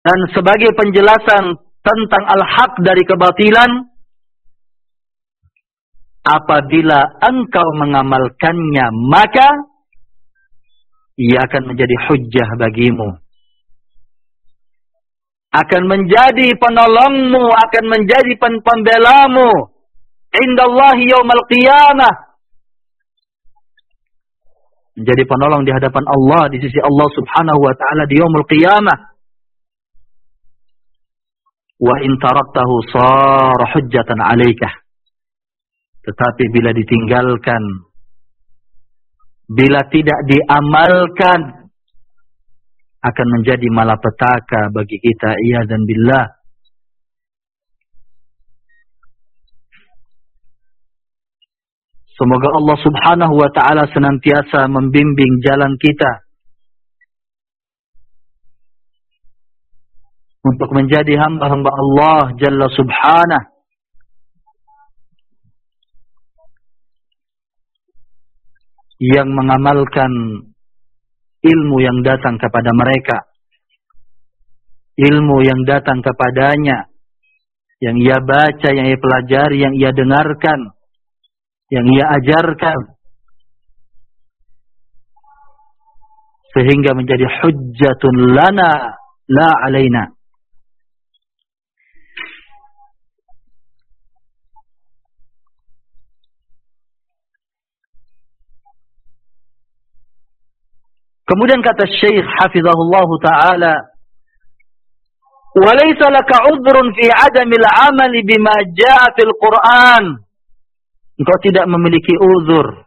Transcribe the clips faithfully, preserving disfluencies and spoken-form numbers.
dan sebagai penjelasan tentang al-haq dari kebatilan, apabila engkau mengamalkannya, maka ia akan menjadi hujjah bagimu, akan menjadi penolongmu, akan menjadi pembelamu indallahi yaumal qiyamah, menjadi penolong di hadapan Allah, di sisi Allah subhanahu wa ta'ala di yaumul qiyamah. Wa in taraktahu sara hujjatan alaikah. Tetapi bila ditinggalkan, bila tidak diamalkan, akan menjadi malapetaka bagi kita, iyadzan billah. Semoga Allah subhanahu wa ta'ala senantiasa membimbing jalan kita untuk menjadi hamba-hamba Allah Jalla subhanahu, yang mengamalkan ilmu yang datang kepada mereka, ilmu yang datang kepadanya, yang ia baca, yang ia pelajari, yang ia dengarkan, yang ia ajarkan, sehingga menjadi hujjatun lana la alaina. Kemudian kata Syekh hafizahullah ta'ala, وَلَيْسَ لَكَ عُذْرٌ فِي عَدَمِ الْعَمَلِ بِمَا جَاءَ فِي الْقُرْآنِ. Engkau tidak memiliki uzur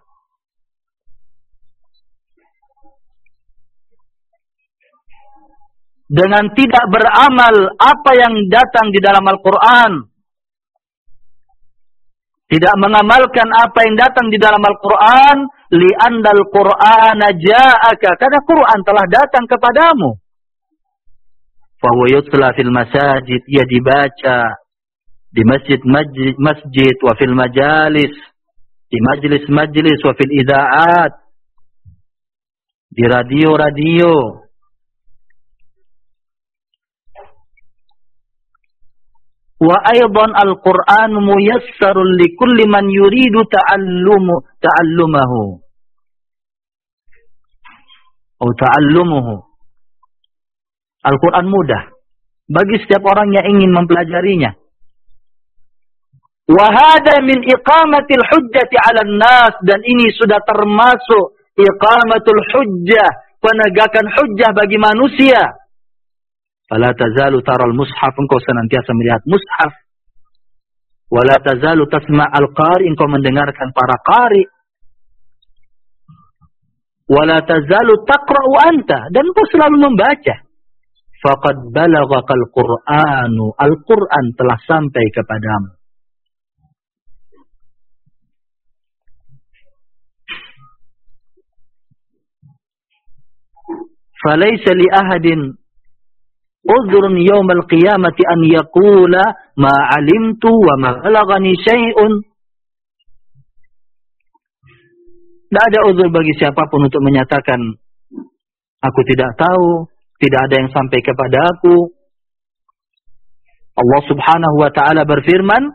dengan tidak beramal apa yang datang di dalam Al-Quran, tidak mengamalkan apa yang datang di dalam Al-Quran, li'andal Qur'ana ja'aka, karena Quran telah datang kepadamu. Fahuwa yutla fil masajid, ia dibaca di masjid masjid, masjid wa fil majalis, di majlis-majlis, wa fil idha'at, di radio-radio. Wa aidan al-Qur'an muyassarun likulli man yuridu ta'allumu ta'allumahu atau ta'allumuhu. Al-Qur'an mudah bagi setiap orang yang ingin mempelajarinya. Wa hada min iqamatil hujjati 'alan nas, dan ini sudah termasuk iqamatul hujjah, penegakan hujjah bagi manusia. Fala tazalu taral mushaf, engkau senantiasa melihat mushaf. Wala tazalu tasma' al-qari, engkau mendengarkan para qari. Wala tazalu taqra'u anta, dan engkau selalu membaca. Faqad balaghakal Qur'anu, Al-Qur'an telah sampai kepadamu. Falaysa li ahadin uzrun yawmal qiyamati an yaqula ma alimtu wa ma balaghani syai'un. Tidak ada uzur bagi siapapun untuk menyatakan aku tidak tahu, tidak ada yang sampai kepada aku. Allah subhanahu wa ta'ala berfirman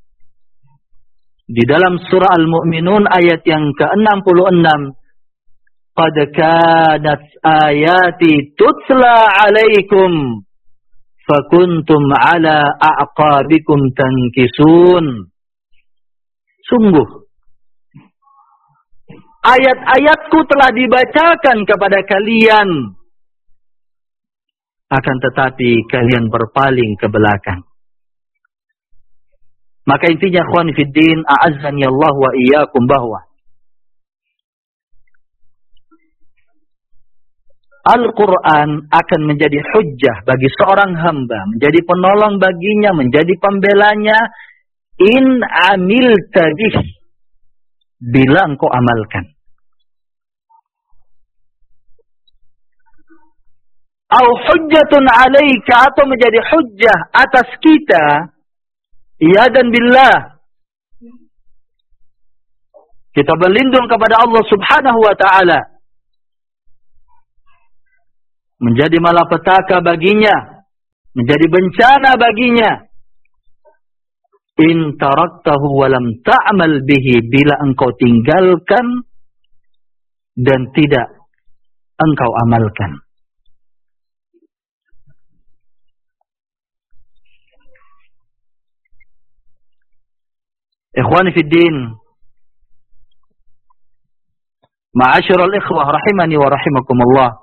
di dalam surah Al-Mu'minun ayat yang ke enam puluh enam, qad kanat ayati tutla alaikum fakuntum ala a'qabikum tankisun. Sungguh ayat-ayatku telah dibacakan kepada kalian, akan tetapi kalian berpaling ke belakang. Maka intinya ikhwan fiddin, a'azzani Allah wa iyyakum, bahwa Al-Quran akan menjadi hujjah bagi seorang hamba, menjadi penolong baginya, menjadi pembelanya, in amil tadih, bila engkau amalkan. Au hujjatun alaika, atau menjadi hujjah atas kita, ya dan billah. Kita berlindung kepada Allah subhanahu wa ta'ala, menjadi malapetaka baginya menjadi bencana baginya. In taraktahu wa lam ta'mal bihi, bila engkau tinggalkan dan tidak engkau amalkan. Ikhwani fid din, ma'asyiral ikhwah rahimani wa rahimakumullah.